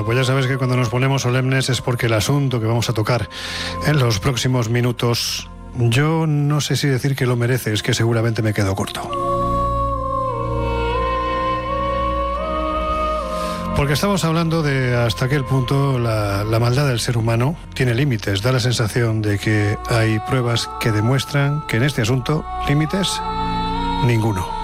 Bueno, pues ya sabes que cuando nos ponemos solemnes es porque el asunto que vamos a tocar en los próximos minutos, yo no sé si decir que lo merece, es que seguramente me quedo corto. Porque estamos hablando de hasta qué punto la maldad del ser humano tiene límites. Da la sensación de que hay pruebas que demuestran que en este asunto, límites, ninguno.